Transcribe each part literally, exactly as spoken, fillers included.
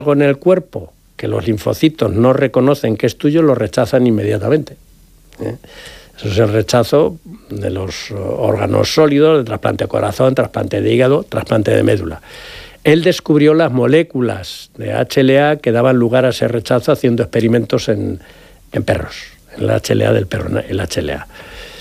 en el cuerpo que los linfocitos no reconocen que es tuyo, lo rechazan inmediatamente. ¿eh? Eso es el rechazo de los órganos sólidos, de trasplante de corazón, trasplante de hígado, trasplante de médula. Él descubrió las moléculas de H L A que daban lugar a ese rechazo haciendo experimentos en, en perros, en el H L A del perro, el H L A.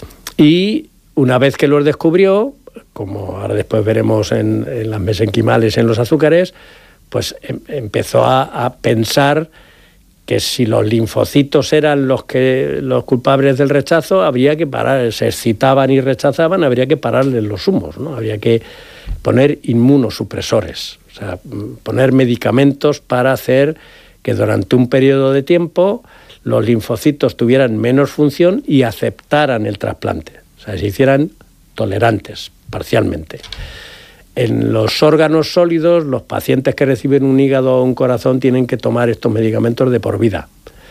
Y una vez que los descubrió, como ahora después veremos en, en las mesenquimales, en los azúcares, pues em, empezó a, a pensar que si los linfocitos eran los que los culpables del rechazo, habría que parar, se excitaban y rechazaban, habría que pararles los humos, ¿no? Habría que poner inmunosupresores, o sea, poner medicamentos para hacer que durante un periodo de tiempo los linfocitos tuvieran menos función y aceptaran el trasplante, o sea, se hicieran tolerantes parcialmente. En los órganos sólidos, los pacientes que reciben un hígado o un corazón tienen que tomar estos medicamentos de por vida.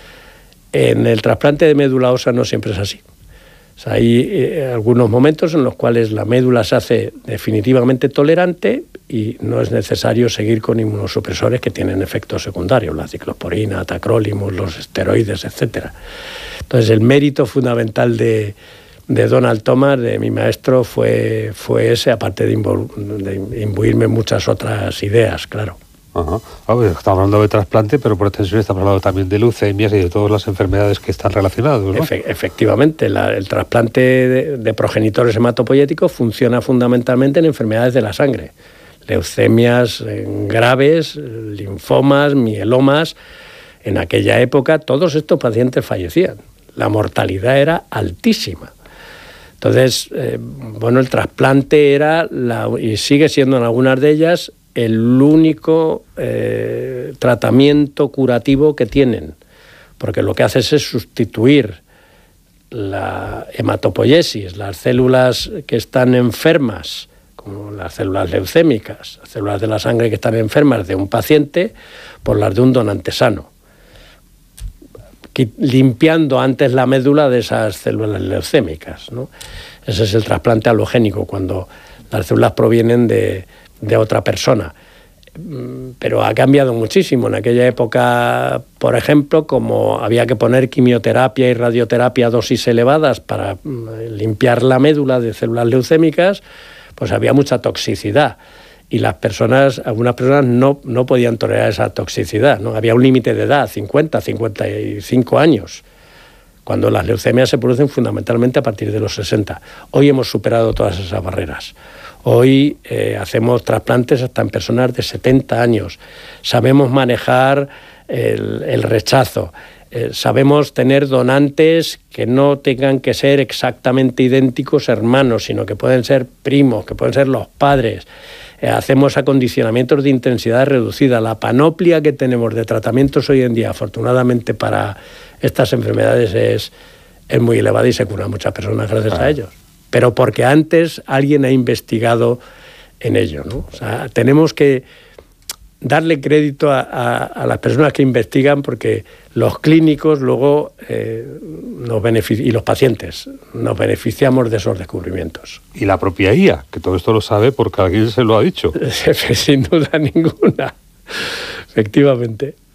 En el trasplante de médula ósea no siempre es así. O sea, hay eh, algunos momentos en los cuales la médula se hace definitivamente tolerante y no es necesario seguir con inmunosupresores que tienen efectos secundarios, la ciclosporina, tacrolimus, los esteroides, etcétera. Entonces, el mérito fundamental de... de Donald Thomas, de mi maestro, fue, fue ese, aparte de, imbu de imbuirme muchas otras ideas, claro. Ajá. Ah, pues estamos hablando de trasplante, pero por extensión estamos hablando también de leucemias y de todas las enfermedades que están relacionadas, ¿no? Efe efectivamente, la, el trasplante de, de progenitores hematopoyéticos funciona fundamentalmente en enfermedades de la sangre. Leucemias graves, linfomas, mielomas. En aquella época todos estos pacientes fallecían. La mortalidad era altísima. Entonces, eh, bueno, el trasplante era, la, y sigue siendo en algunas de ellas, el único eh, tratamiento curativo que tienen, porque lo que haces es sustituir la hematopoiesis, las células que están enfermas, como las células leucémicas, las células de la sangre que están enfermas de un paciente, por las de un donante sano, limpiando antes la médula de esas células leucémicas, ¿no? Ese es el trasplante alogénico, cuando las células provienen de, de otra persona. Pero ha cambiado muchísimo. En aquella época, por ejemplo, como había que poner quimioterapia y radioterapia a dosis elevadas para limpiar la médula de células leucémicas, pues había mucha toxicidad. Y las personas, algunas personas no, no podían tolerar esa toxicidad, ¿no? Había un límite de edad, cincuenta, cincuenta y cinco años, cuando las leucemias se producen fundamentalmente a partir de los sesenta. Hoy hemos superado todas esas barreras. Hoy eh, hacemos trasplantes hasta en personas de setenta años. Sabemos manejar el, el rechazo. Eh, sabemos tener donantes que no tengan que ser exactamente idénticos hermanos, sino que pueden ser primos, que pueden ser los padres. Eh, hacemos acondicionamientos de intensidad reducida. La panoplia que tenemos de tratamientos hoy en día, afortunadamente para estas enfermedades, es, es muy elevada y se curan muchas personas gracias ah. a ellos. Pero porque antes alguien ha investigado en ello, ¿no? O sea, tenemos que darle crédito a, a, a las personas que investigan, porque los clínicos luego eh, nos benefici- y los pacientes nos beneficiamos de esos descubrimientos. Y la propia I A, que todo esto lo sabe porque alguien se lo ha dicho. Sin duda ninguna, efectivamente.